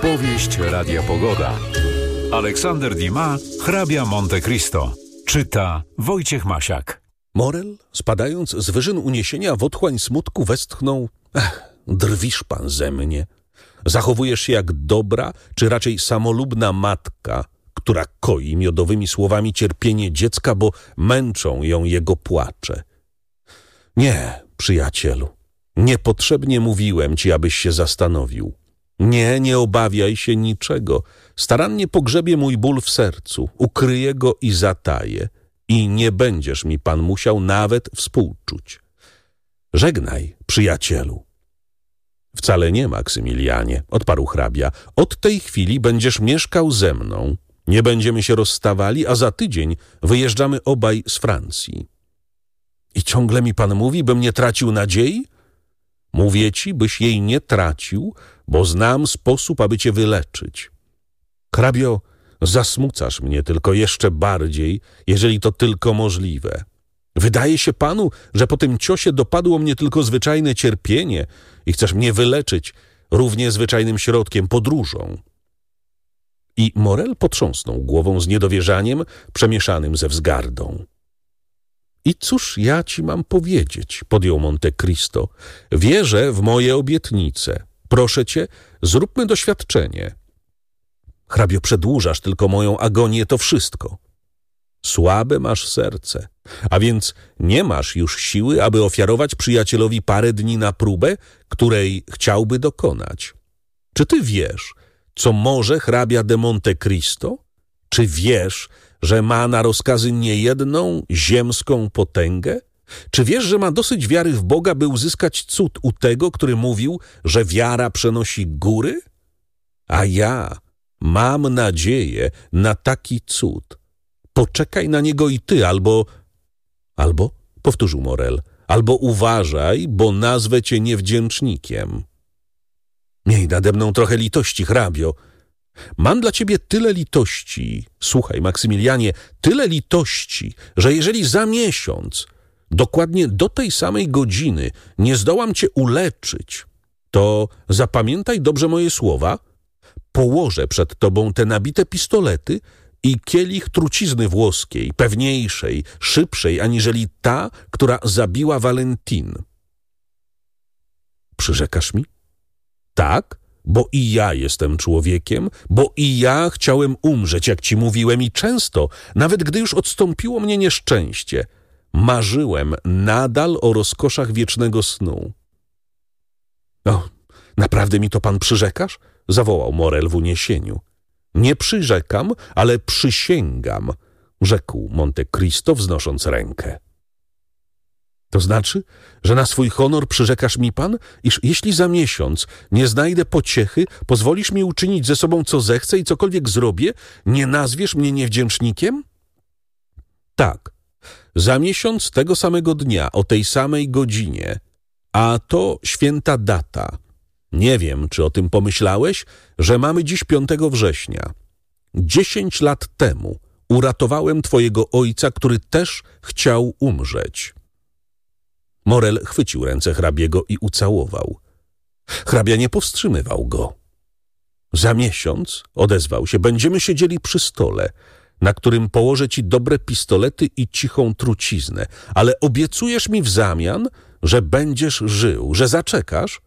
Opowieść Radia Pogoda. Aleksander Dumas, hrabia Monte Cristo. Czyta Wojciech Masiak. Morel, spadając z wyżyn uniesienia w otchłań smutku, westchnął: drwisz pan ze mnie. Zachowujesz się jak dobra, czy raczej samolubna matka, która koi miodowymi słowami cierpienie dziecka, bo męczą ją jego płacze. Nie, przyjacielu, niepotrzebnie mówiłem ci, abyś się zastanowił. Nie obawiaj się niczego. Starannie pogrzebię mój ból w sercu, ukryję go i zataję. I nie będziesz mi pan musiał nawet współczuć. Żegnaj, przyjacielu. Wcale nie, Maksymilianie, odparł hrabia. Od tej chwili będziesz mieszkał ze mną. Nie będziemy się rozstawali, a za tydzień wyjeżdżamy obaj z Francji. I ciągle mi pan mówi, bym nie tracił nadziei? Mówię ci, byś jej nie tracił, bo znam sposób, aby cię wyleczyć. Hrabio, zasmucasz mnie tylko jeszcze bardziej, jeżeli to tylko możliwe. Wydaje się panu, że po tym ciosie dopadło mnie tylko zwyczajne cierpienie i chcesz mnie wyleczyć równie zwyczajnym środkiem, podróżą. I Morel potrząsnął głową z niedowierzaniem przemieszanym ze wzgardą. I cóż ja ci mam powiedzieć, podjął Monte Cristo. Wierzę w moje obietnice. Proszę cię, zróbmy doświadczenie. Hrabio, przedłużasz tylko moją agonię, to wszystko. Słabe masz serce, a więc nie masz już siły, aby ofiarować przyjacielowi parę dni na próbę, której chciałby dokonać. Czy ty wiesz, co może hrabia de Monte Cristo? Czy wiesz, że ma na rozkazy niejedną ziemską potęgę? Czy wiesz, że ma dosyć wiary w Boga, by uzyskać cud u tego, który mówił, że wiara przenosi góry? A ja mam nadzieję na taki cud. Poczekaj na niego i ty, albo, powtórzył Morel, albo uważaj, bo nazwę cię niewdzięcznikiem. Miej nade mną trochę litości, hrabio. Mam dla ciebie tyle litości, słuchaj, Maksymilianie, tyle litości, że jeżeli za miesiąc, dokładnie do tej samej godziny, nie zdołam cię uleczyć, to zapamiętaj dobrze moje słowa, położę przed tobą te nabite pistolety i kielich trucizny włoskiej, pewniejszej, szybszej, aniżeli ta, która zabiła Valentin. Przyrzekasz mi? Tak, bo i ja jestem człowiekiem, bo i ja chciałem umrzeć, jak ci mówiłem, i często, nawet gdy już odstąpiło mnie nieszczęście, marzyłem nadal o rozkoszach wiecznego snu. O, naprawdę mi to pan przyrzekasz? Zawołał Morel w uniesieniu. Nie przyrzekam, ale przysięgam, rzekł Monte Cristo, wznosząc rękę. To znaczy, że na swój honor przyrzekasz mi pan, iż jeśli za miesiąc nie znajdę pociechy, pozwolisz mi uczynić ze sobą co zechcę i cokolwiek zrobię, nie nazwiesz mnie niewdzięcznikiem? Tak, za miesiąc tego samego dnia, o tej samej godzinie, a to święta data. Nie wiem, czy o tym pomyślałeś, że mamy dziś 5 września. 10 lat temu uratowałem twojego ojca, który też chciał umrzeć. Morel chwycił ręce hrabiego i ucałował. Hrabia nie powstrzymywał go. Za miesiąc, odezwał się, będziemy siedzieli przy stole, na którym położę ci dobre pistolety i cichą truciznę, ale obiecujesz mi w zamian, że będziesz żył, że zaczekasz?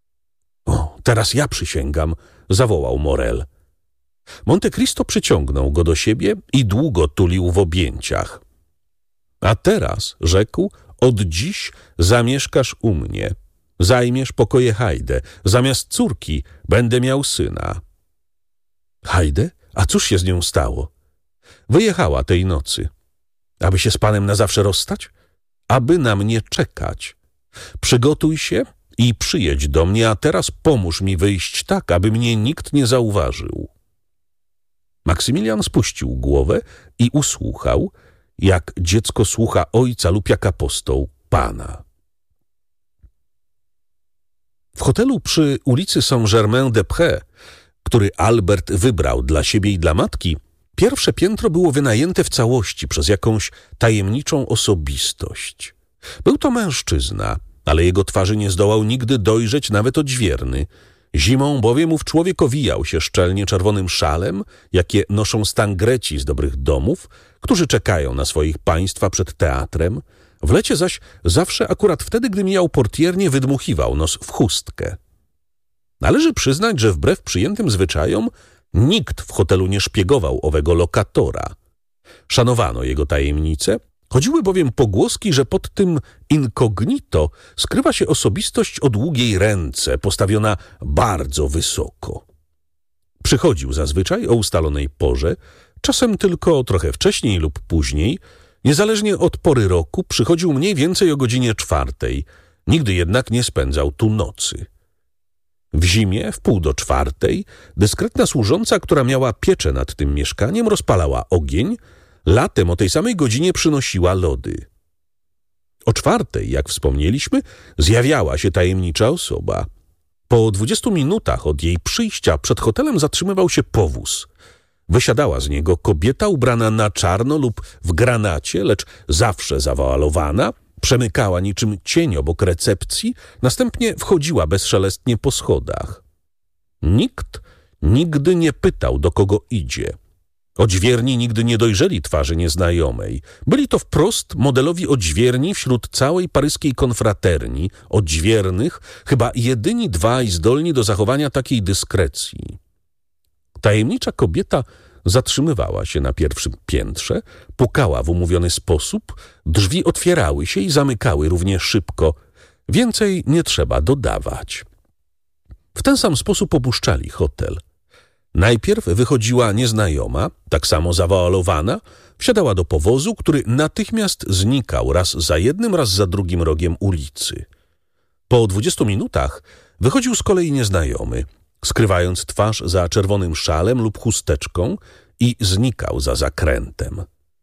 O, teraz ja przysięgam, zawołał Morel. Monte Cristo przyciągnął go do siebie i długo tulił w objęciach. A teraz, rzekł, od dziś zamieszkasz u mnie. Zajmiesz pokoje Hajde. Zamiast córki będę miał syna. Hajde? A cóż się z nią stało? Wyjechała tej nocy. Aby się z panem na zawsze rozstać? Aby na mnie czekać. Przygotuj się i przyjedź do mnie, a teraz pomóż mi wyjść tak, aby mnie nikt nie zauważył. Maksymilian spuścił głowę i usłuchał, jak dziecko słucha ojca lub jak apostoł Pana. W hotelu przy ulicy Saint-Germain-des-Prés, który Albert wybrał dla siebie i dla matki, pierwsze piętro było wynajęte w całości przez jakąś tajemniczą osobistość. Był to mężczyzna, ale jego twarzy nie zdołał nigdy dojrzeć nawet odźwierny. Zimą bowiem ów człowiek owijał się szczelnie czerwonym szalem, jakie noszą stangreci z dobrych domów, którzy czekają na swoich państwa przed teatrem. W lecie zaś zawsze akurat wtedy, gdy mijał portiernię, wydmuchiwał nos w chustkę. Należy przyznać, że wbrew przyjętym zwyczajom nikt w hotelu nie szpiegował owego lokatora. Szanowano jego tajemnice, chodziły bowiem pogłoski, że pod tym incognito skrywa się osobistość o długiej ręce, postawiona bardzo wysoko. Przychodził zazwyczaj o ustalonej porze, czasem tylko trochę wcześniej lub później, niezależnie od pory roku przychodził mniej więcej o godzinie 4, nigdy jednak nie spędzał tu nocy. W zimie, w 3:30, dyskretna służąca, która miała pieczę nad tym mieszkaniem, rozpalała ogień, latem o tej samej godzinie przynosiła lody. O 4, jak wspomnieliśmy, zjawiała się tajemnicza osoba. Po 20 minutach od jej przyjścia przed hotelem zatrzymywał się powóz. Wysiadała z niego kobieta ubrana na czarno lub w granacie, lecz zawsze zawoalowana, przemykała niczym cień obok recepcji, następnie wchodziła bezszelestnie po schodach. Nikt nigdy nie pytał, do kogo idzie. Odźwierni nigdy nie dojrzeli twarzy nieznajomej. Byli to wprost modelowi odźwierni wśród całej paryskiej konfraterni, odźwiernych, chyba jedyni dwaj zdolni do zachowania takiej dyskrecji. Tajemnicza kobieta zatrzymywała się na pierwszym piętrze, pukała w umówiony sposób, drzwi otwierały się i zamykały równie szybko. Więcej nie trzeba dodawać. W ten sam sposób opuszczali hotel. Najpierw wychodziła nieznajoma, tak samo zawoalowana, wsiadała do powozu, który natychmiast znikał raz za jednym, raz za drugim rogiem ulicy. Po 20 minutach wychodził z kolei nieznajomy, skrywając twarz za czerwonym szalem lub chusteczką i znikał za zakrętem.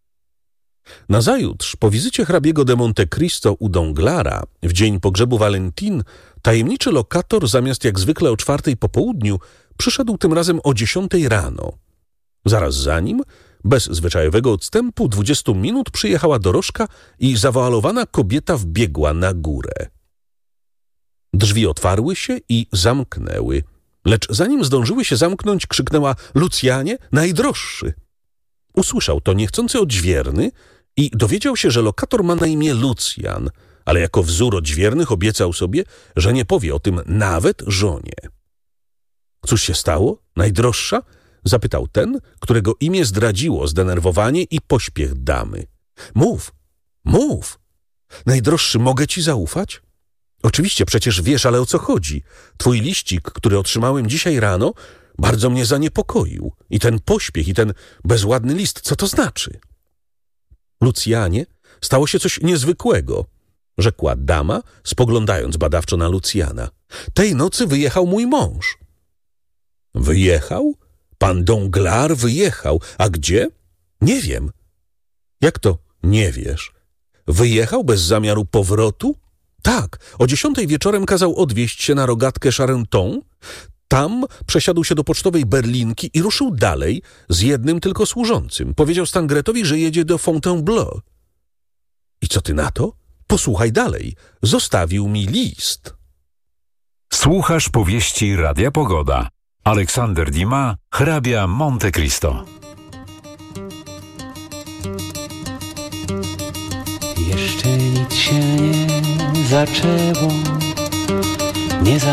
Nazajutrz, po wizycie hrabiego de Monte Cristo u Donglara, w dzień pogrzebu Valentin, tajemniczy lokator zamiast jak zwykle o 4 po południu przyszedł tym razem o 10 rano. Zaraz za nim, bez zwyczajowego odstępu 20 minut przyjechała dorożka i zawoalowana kobieta wbiegła na górę. Drzwi otwarły się i zamknęły, lecz zanim zdążyły się zamknąć, krzyknęła: Lucjanie, najdroższy! Usłyszał to niechcący odźwierny i dowiedział się, że lokator ma na imię Lucjan, ale jako wzór odźwiernych obiecał sobie, że nie powie o tym nawet żonie. Cóż się stało? Najdroższa? Zapytał ten, którego imię zdradziło zdenerwowanie i pośpiech damy. Mów, mów! Najdroższy, mogę ci zaufać? Oczywiście, przecież wiesz, ale o co chodzi? Twój liścik, który otrzymałem dzisiaj rano, bardzo mnie zaniepokoił. I ten pośpiech, i ten bezładny list, co to znaczy? Lucjanie, stało się coś niezwykłego, rzekła dama, spoglądając badawczo na Lucjana. Tej nocy wyjechał mój mąż. Wyjechał? Pan Danglars wyjechał. A gdzie? Nie wiem. Jak to nie wiesz? Wyjechał bez zamiaru powrotu? Tak, o 10 wieczorem kazał odwieźć się na rogatkę Charenton. Tam przesiadł się do pocztowej berlinki i ruszył dalej z jednym tylko służącym. Powiedział Stangretowi, że jedzie do Fontainebleau. I co ty na to? Posłuchaj dalej. Zostawił mi list. Słuchasz powieści Radia Pogoda. Aleksander Dumas, hrabia Monte Cristo. Jeszcze nic się nie zaczęło, nie